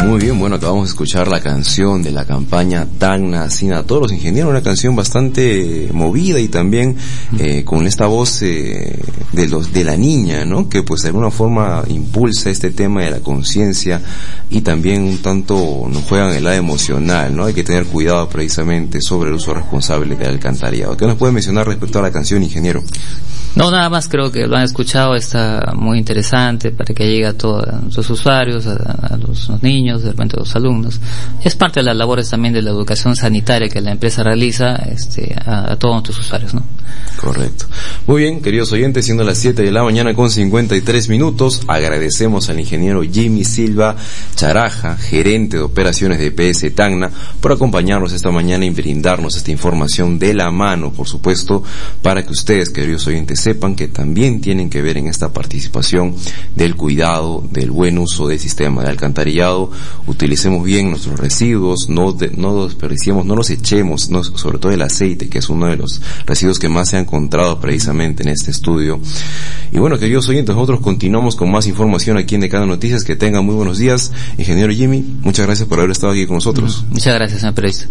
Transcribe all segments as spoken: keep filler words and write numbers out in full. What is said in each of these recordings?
Muy bien, bueno, acabamos de escuchar la canción de la campaña Tacna Sin a todos los ingenieros, una canción bastante movida y también eh, con esta voz eh, de los de la niña, ¿no? Que pues de alguna forma impulsa este tema de la conciencia y también un tanto nos juega en el lado emocional, ¿no? Hay que tener cuidado precisamente sobre el uso responsable del alcantarillado. ¿Qué nos puede mencionar respecto a la canción, ingeniero? No, nada más, creo que lo han escuchado, está muy interesante para que llegue a todos los usuarios, a, a los, los niños, de repente a los alumnos. Es parte de las labores también de la educación sanitaria que la empresa realiza este, a, a todos nuestros usuarios, ¿no? Correcto. Muy bien, queridos oyentes, siendo las siete de la mañana con cincuenta y tres minutos, agradecemos al ingeniero Jimmy Silva Charaja, gerente de operaciones de E P S Tacna, por acompañarnos esta mañana y brindarnos esta información de la mano, por supuesto, para que ustedes, queridos oyentes, sepan que también tienen que ver en esta participación del cuidado, del buen uso del sistema de alcantarillado. Utilicemos bien nuestros residuos, no, de, no desperdiciemos, no los echemos, no, sobre todo el aceite, que es uno de los residuos que más se ha encontrado precisamente en este estudio. Y bueno, queridos oyentes, nosotros continuamos con más información aquí en Decano Noticias. Que tengan muy buenos días. Ingeniero Jimmy, muchas gracias por haber estado aquí con nosotros. Muchas gracias, señor periodista.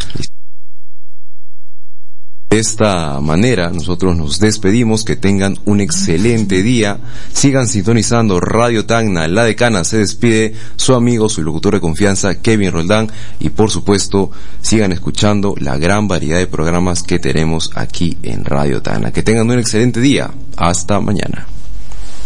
De esta manera nosotros nos despedimos, que tengan un excelente día, sigan sintonizando Radio Tacna, La Decana. Se despide su amigo, su locutor de confianza, Kevin Roldán, y por supuesto sigan escuchando la gran variedad de programas que tenemos aquí en Radio Tacna. Que tengan un excelente día, hasta mañana.